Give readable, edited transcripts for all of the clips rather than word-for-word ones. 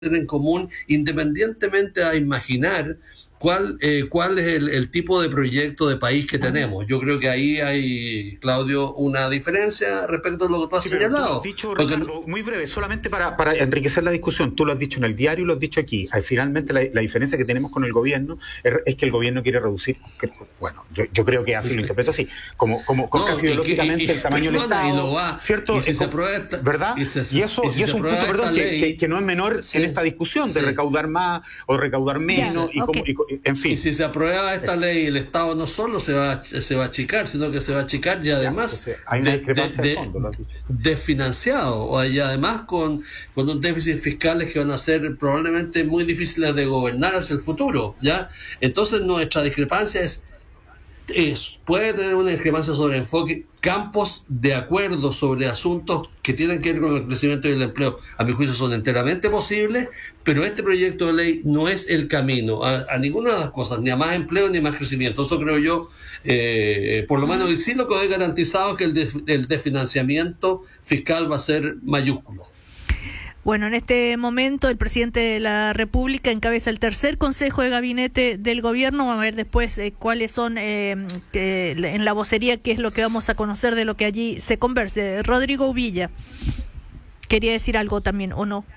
en común, independientemente a imaginar cuál es el tipo de proyecto de país que tenemos. Yo creo que ahí hay, Claudio, una diferencia respecto a lo que tú has Pero tú lo has señalado. dicho, Porque Ricardo, muy breve, solamente para enriquecer la discusión. Tú lo has dicho en el diario y lo has dicho aquí. Finalmente, la diferencia que tenemos con el gobierno es que el gobierno quiere reducir. Bueno, yo creo que así lo interpreto así. Como no, casi ideológicamente el tamaño del perdona, Estado, ¿cierto? y si se aprueba esta, ¿verdad? Y eso si es se un punto, aprueba esta perdón, ley, que no es menor en esta discusión de recaudar más o recaudar menos, en fin. Y si se aprueba esta ley, el Estado no solo se va a achicar, sino que se va a achicar y además hay una discrepancia de fondo, lo has dicho. desfinanciado, y además con un déficit fiscales que van a ser probablemente muy difíciles de gobernar hacia el futuro, ¿ya? Entonces nuestra discrepancia puede tener una discrepancia sobre enfoque, campos de acuerdo sobre asuntos que tienen que ver con el crecimiento y el empleo, a mi juicio son enteramente posibles, pero este proyecto de ley no es el camino a ninguna de las cosas, ni a más empleo ni a más crecimiento. Eso creo yo, por lo menos, y sí lo que he garantizado es que el desfinanciamiento fiscal va a ser mayúsculo. Bueno, en este momento el presidente de la República encabeza el tercer Consejo de Gabinete del Gobierno. Vamos a ver después cuáles son en la vocería, qué es lo que vamos a conocer de lo que allí se converse. Rodrigo Villa, ¿quería decir algo también o no?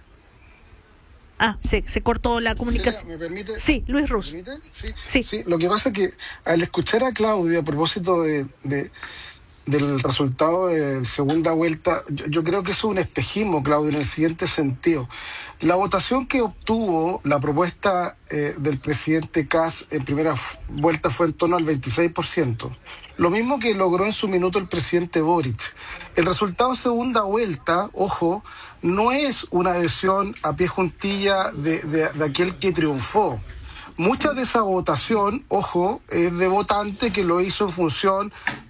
Se cortó la comunicación. ¿Me permite? Sí, Luis Ruz. Sí, lo que pasa es que al escuchar a Claudio a propósito del resultado de segunda vuelta, yo creo que eso es un espejismo, Claudio, en el siguiente sentido. La votación que obtuvo la propuesta del presidente Kast en primera vuelta fue en torno al 26%. Lo mismo que logró en su minuto el presidente Boric. El resultado de segunda vuelta, ojo, no es una adhesión a pie juntilla de aquel que triunfó. Mucha de esa votación, ojo, es de votante que lo hizo en función,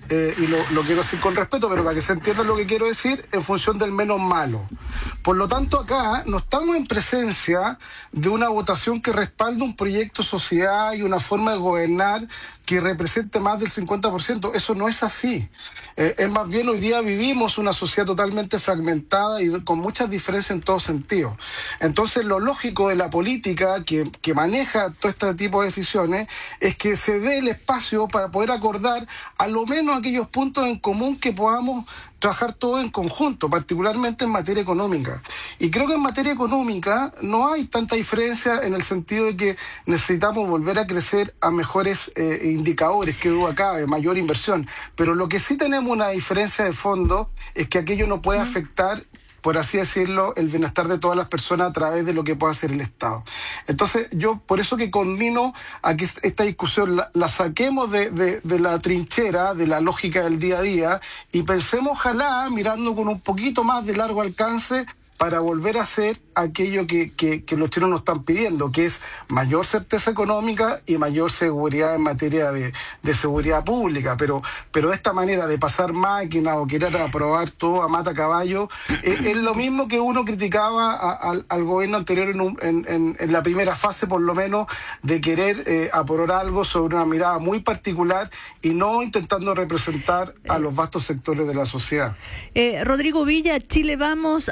y lo quiero decir con respeto, pero para que se entienda lo que quiero decir, en función del menos malo. Por lo tanto, acá no estamos en presencia de una votación que respalde un proyecto de sociedad y una forma de gobernar que represente más del 50%. Eso no es así. Es más bien, hoy día vivimos una sociedad totalmente fragmentada y con muchas diferencias en todo sentido. Entonces, lo lógico de la política que maneja todo este tipo de decisiones es que se dé el espacio para poder acordar a lo menos aquellos puntos en común que podamos trabajar todos en conjunto, particularmente en materia económica. Y creo que en materia económica no hay tanta diferencia en el sentido de que necesitamos volver a crecer a mejores indicadores, que duda cabe, mayor inversión. Pero lo que sí tenemos una diferencia de fondo es que aquello no puede afectar, por así decirlo, el bienestar de todas las personas a través de lo que pueda hacer el Estado. Entonces, yo por eso que conmino a que esta discusión la saquemos de la trinchera, de la lógica del día a día, y pensemos, ojalá, mirando con un poquito más de largo alcance, para volver a hacer aquello que los chilenos nos están pidiendo, que es mayor certeza económica y mayor seguridad en materia de seguridad pública. Pero de esta manera de pasar máquinas o querer aprobar todo a mata caballo, es lo mismo que uno criticaba al gobierno anterior en la primera fase, por lo menos, de querer aprobar algo sobre una mirada muy particular y no intentando representar a los vastos sectores de la sociedad. Rodrigo Villa, Chile Vamos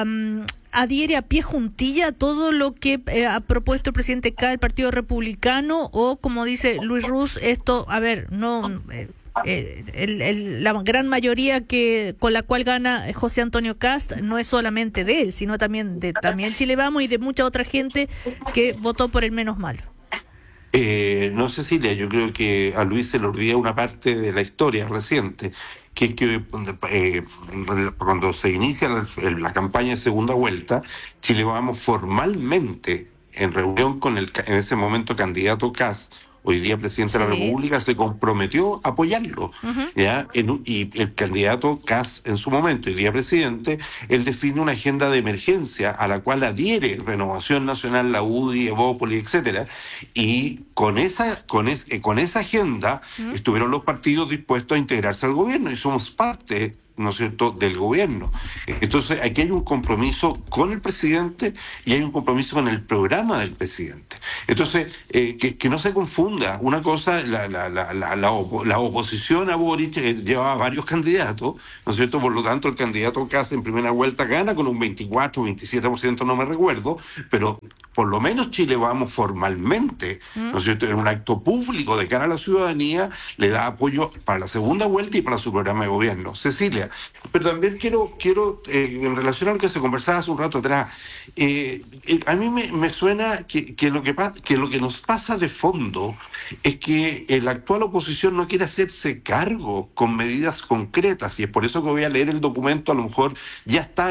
adhiere a pie juntilla todo lo que ha propuesto el presidente Kast, el Partido Republicano, o como dice Luis Ruz, esto, a ver, no, la gran mayoría con la cual gana José Antonio Kast no es solamente de él, sino también Chile Vamos y de mucha otra gente que votó por el menos malo. No, Cecilia, yo creo que a Luis se le olvida una parte de la historia reciente, que cuando se inicia la campaña de segunda vuelta, Chile Vamos formalmente, en reunión con en ese momento candidato Kast, hoy día presidente de la República, se comprometió a apoyarlo, ¿ya? Y el candidato Kast, en su momento, hoy día presidente, él define una agenda de emergencia a la cual adhiere Renovación Nacional, la UDI, Evópoli, etcétera, y con esa agenda estuvieron los partidos dispuestos a integrarse al gobierno, y somos parte ¿no es cierto?, del gobierno. Entonces, aquí hay un compromiso con el presidente y hay un compromiso con el programa del presidente. Entonces, que no se confunda. Una cosa, la oposición a Boric lleva varios candidatos, ¿no es cierto? Por lo tanto, el candidato Kast en primera vuelta gana con un 24, 27%, no me recuerdo, pero por lo menos Chile Vamos formalmente, ¿no es cierto?, en un acto público de cara a la ciudadanía, le da apoyo para la segunda vuelta y para su programa de gobierno. Cecilia, pero también quiero en relación a lo que se conversaba hace un rato atrás, a mí me suena que lo que nos pasa de fondo es que la actual oposición no quiere hacerse cargo con medidas concretas, y es por eso que voy a leer el documento, a lo mejor ya está